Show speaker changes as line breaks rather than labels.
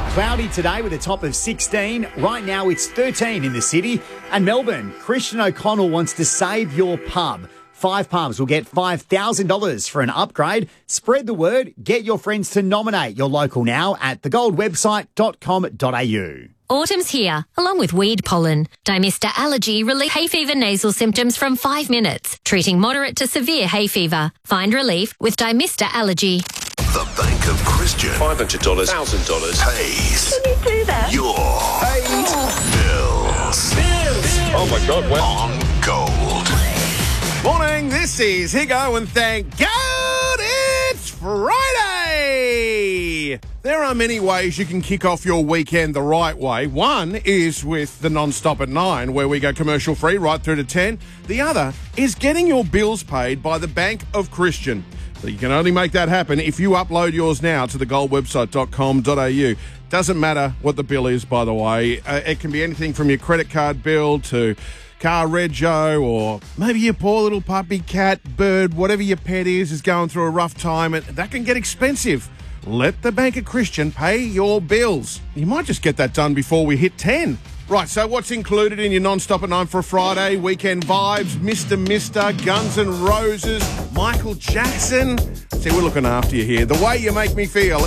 Cloudy today with a top of 16. Right now it's 13 in the city. And Melbourne, Christian O'Connell wants to save your pub. 5 pubs will get $5,000 for an upgrade. Spread the word. Get your friends to nominate your local now at thegoldwebsite.com.au.
Autumn's here, along with weed pollen. Dymista Allergy relieves hay fever nasal symptoms from 5 minutes, treating moderate to severe hay fever. Find relief with Dymista Allergy.
The Bank of Christian.
$500, $1,000.
Pays
Can you do that?
your bills.
Oh my God, well.
On Gold.
Morning, this is Higo, and thank God it's Friday! There are many ways you can kick off your weekend the right way. One is with the non-stop at 9, where we go commercial free right through to 10. The other is getting your bills paid by the Bank of Christian. So you can only make that happen if you upload yours now to thegoldwebsite.com.au. Doesn't matter what the bill is, by the way. It can be anything from your credit card bill to car rego, or maybe your poor little puppy, cat, bird, whatever your pet is going through a rough time, and that can get expensive. Let the Bank of Christian pay your bills. You might just get that done before we hit 10. Right, so what's included in your non-stop at 9 for a Friday? Weekend vibes, Mr. Guns N' Roses, Michael Jackson. See, we're looking after you here. The way you make me feel.